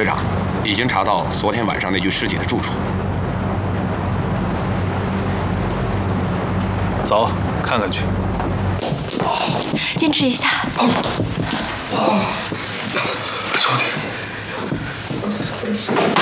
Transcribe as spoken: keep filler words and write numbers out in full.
队长，已经查到昨天晚上那具尸体的住处。 走，看看去。 坚持一下。 小弟。